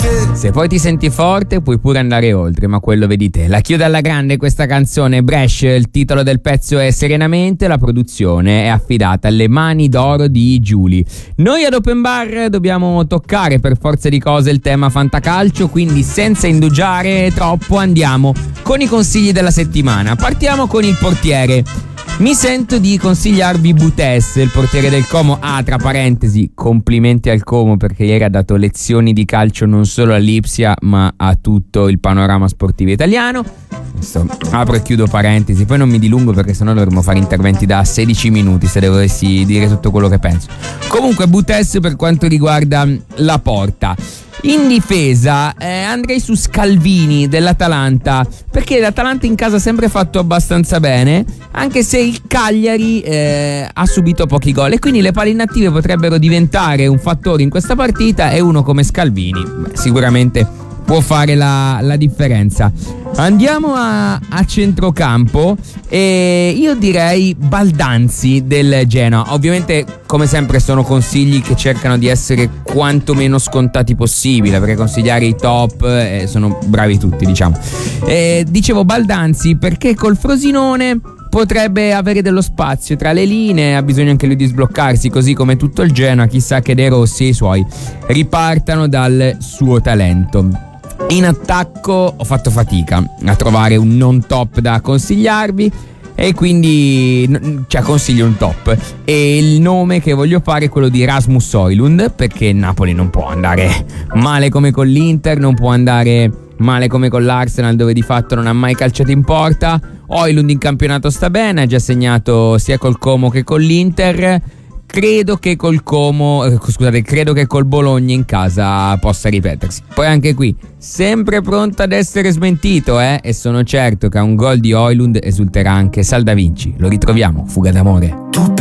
Se poi ti senti forte puoi pure andare oltre, ma quello vedi te. La chiude alla grande questa canzone, Bresh, il titolo del pezzo è Serenamente, la produzione è affidata alle mani d'oro di Giulia. Noi ad Open Bar dobbiamo toccare per forza di cose il tema fantacalcio, quindi senza indugiare troppo andiamo con i consigli della settimana. Partiamo con il portiere. Mi sento di consigliarvi Butes, il portiere del Como. Tra parentesi, complimenti al Como perché ieri ha dato lezioni di calcio non solo all'Ipsia ma a tutto il panorama sportivo italiano. Questo, apro e chiudo parentesi, poi non mi dilungo perché sennò dovremmo fare interventi da 16 minuti se dovessi dire tutto quello che penso. Comunque Butes per quanto riguarda la porta. In difesa andrei su Scalvini dell'Atalanta, perché l'Atalanta in casa ha sempre fatto abbastanza bene, anche se il Cagliari ha subito pochi gol e quindi le palle inattive potrebbero diventare un fattore in questa partita e uno come Scalvini sicuramente può fare la differenza. Andiamo a centrocampo e io direi Baldanzi del Genoa. Ovviamente come sempre sono consigli che cercano di essere quanto meno scontati possibile, perché consigliare i top sono bravi tutti, diciamo. Dicevo Baldanzi perché col Frosinone potrebbe avere dello spazio tra le linee, ha bisogno anche lui di sbloccarsi, così come tutto il Genoa. Chissà che De Rossi e i suoi ripartano dal suo talento. In attacco ho fatto fatica a trovare un non top da consigliarvi e quindi consiglio un top, e il nome che voglio fare è quello di Rasmus Højlund, perché il Napoli non può andare male come con l'Inter, non può andare male come con l'Arsenal dove di fatto non ha mai calciato in porta. Højlund in campionato sta bene, ha già segnato sia col Como che con l'Inter. Credo che col Bologna in casa possa ripetersi. Poi anche qui sempre pronto ad essere smentito, e sono certo che a un gol di Højlund esulterà anche Saldavinci. Lo ritroviamo, Fuga d'amore.